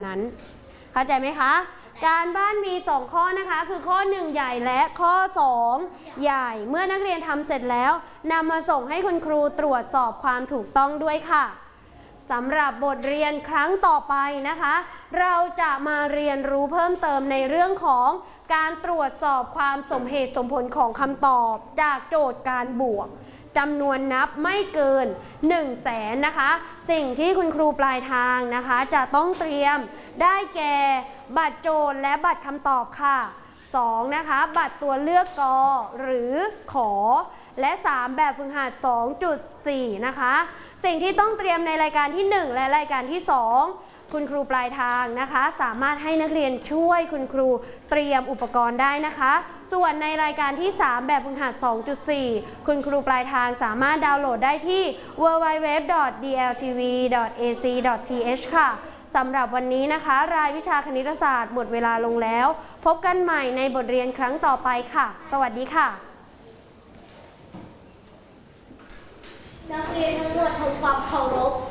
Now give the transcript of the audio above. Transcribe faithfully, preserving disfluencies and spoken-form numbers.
นั้นเข้าใจไหมคะการบ้านมีสองข้อนะคะคือข้อหนึ่งใหญ่และข้อสองใหญ่เมื่อนักเรียนทำเสร็จแล้วนำมาส่งให้คุณครูตรวจสอบความถูกต้องด้วยค่ะสำหรับบทเรียนครั้งต่อไปนะคะเราจะมาเรียนรู้เพิ่มเติมในเรื่องของการตรวจสอบความสมเหตุสมผลของคำตอบจากโจทย์การบวกจำนวนนับไม่เกินหนึ่งแสนนะคะสิ่งที่คุณครูปลายทางนะคะจะต้องเตรียมได้แก่บัตรโจทย์และบัตรคำตอบค่ะสองนะคะบัตรตัวเลือกกหรือขอและสามแบบฝึกหัด สองจุดสี่ นะคะสิ่งที่ต้องเตรียมในรายการที่หนึ่งและรายการที่สองคุณครูปลายทางนะคะสามารถให้นักเรียนช่วยคุณครูเตรียมอุปกรณ์ได้นะคะส่วนในรายการที่สามแบบฝึกหัด สองจุดสี่ คุณครูปลายทางสามารถดาวน์โหลดได้ที่ ดับเบิลยู ดับเบิลยู ดับเบิลยู ดอท ดี แอล ที วี ดอท เอ ซี ดอท ที เอช ค่ะสำหรับวันนี้นะคะรายวิชาคณิตศาสตร์หมดเวลาลงแล้วพบกันใหม่ในบทเรียนครั้งต่อไปค่ะสวัสดีค่ะนักเรียนทั้งหมดทำความเคารพ